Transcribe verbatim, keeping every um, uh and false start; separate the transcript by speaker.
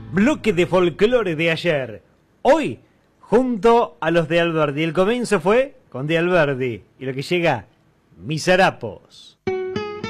Speaker 1: bloque de folclore de ayer. Hoy, junto a los de Alberdi. El comienzo fue con de Alberdi. Y lo que llega, Mis Harapos.